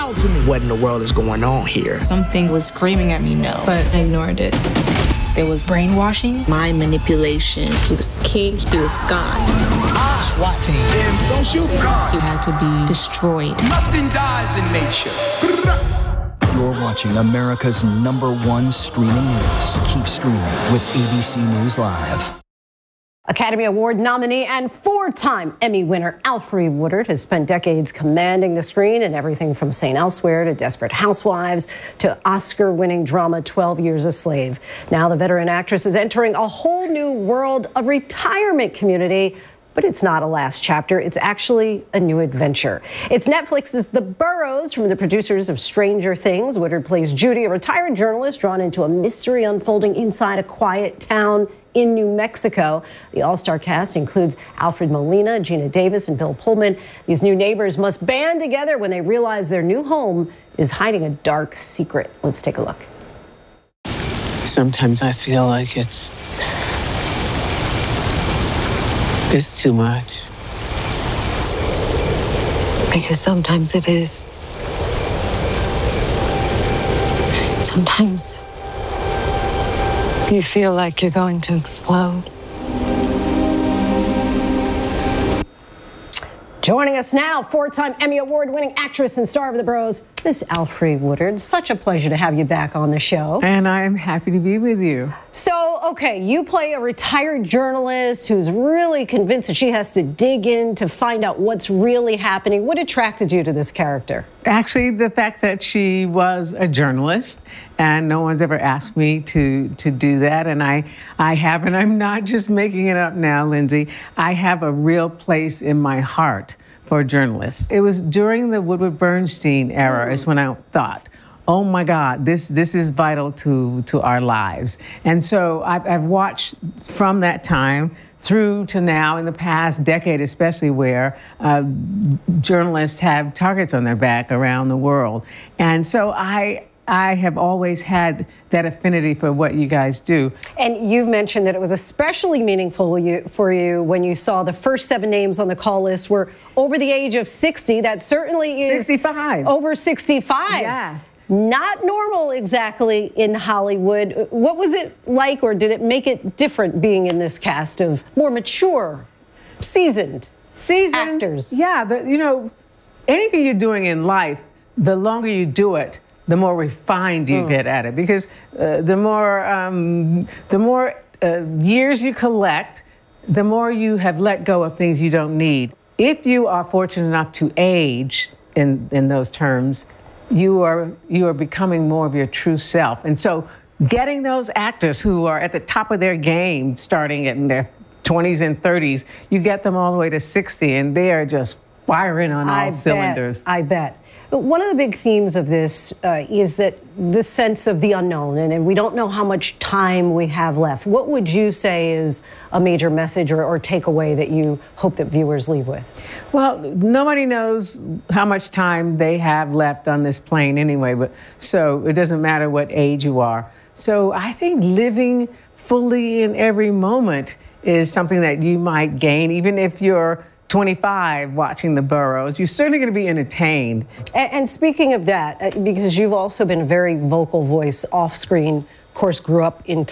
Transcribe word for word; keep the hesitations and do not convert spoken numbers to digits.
out to me. What in the world is going on here? Something was screaming at me no, but I ignored it. There was brainwashing, mind manipulation. He was king, he was God. Ah, watching. Damn, don't shoot God. He had to be destroyed. Nothing dies in nature. You're watching America's number one streaming news. Keep streaming with A B C News Live. Academy Award nominee and four-time Emmy winner Alfre Woodard has spent decades commanding the screen in everything from Saint Elsewhere to Desperate Housewives to Oscar-winning drama twelve Years a Slave. Now the veteran actress is entering a whole new world, a retirement community. But it's not a last chapter. It's actually a new adventure. It's Netflix's The Burrows from the producers of Stranger Things. Woodard plays Judy, a retired journalist drawn into a mystery unfolding inside a quiet town in New Mexico. The all-star cast includes Alfred Molina, Gina Davis, and Bill Pullman. These new neighbors must band together when they realize their new home is hiding a dark secret. Let's take a look. Sometimes I feel like it's It's too much. Because sometimes it is. Sometimes you feel like you're going to explode. Joining us now, four-time Emmy Award-winning actress and star of The Burrows, Miss Alfre Woodard. Such a pleasure to have you back on the show. And I'm happy to be with you. So, okay, you play a retired journalist who's really convinced that she has to dig in to find out what's really happening. What attracted you to this character? Actually, the fact that she was a journalist, and no one's ever asked me to to do that, and I I have, and I'm not just making it up now, Lindsay. I have a real place in my heart for journalists. It was during the Woodward Bernstein era is when I thought, oh my God, this this is vital to to our lives. And so I've, I've watched from that time through to now, in the past decade especially, where uh, journalists have targets on their back around the world. And so I I have always had that affinity for what you guys do. And you've mentioned that it was especially meaningful for you when you saw the first seven names on the call list were over the age of sixty. That certainly is sixty-five. Over sixty-five. Yeah. Not normal exactly in Hollywood. What was it like, or did it make it different being in this cast of more mature, seasoned, seasoned actors? Yeah, the, you know, anything you're doing in life, the longer you do it, the more refined you mm. get at it. Because uh, the more um, the more uh, years you collect, the more you have let go of things you don't need. If you are fortunate enough to age in in those terms, you are you are becoming more of your true self. And so getting those actors who are at the top of their game, starting in their twenties and thirties, you get them all the way to sixty, and they are just firing on all I cylinders. Bet, I bet. One of the big themes of this uh, is that the sense of the unknown, and, and we don't know how much time we have left. What would you say is a major message or, or takeaway that you hope that viewers leave with? Well, nobody knows how much time they have left on this plane anyway, but so it doesn't matter what age you are. So I think living fully in every moment is something that you might gain, even if you're twenty-five watching The Burrows. You're certainly going to be entertained. And, and speaking of that, because you've also been a very vocal voice off screen, of course, grew up in